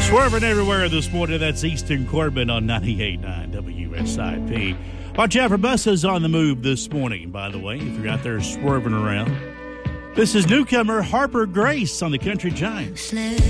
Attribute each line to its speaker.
Speaker 1: Swerving everywhere this morning, that's Easton Corbin on 98.9 WSIP. Watch out for buses on the move this morning, by the way, if you're out there swerving around. This is newcomer Harper Grace on the Country Giants.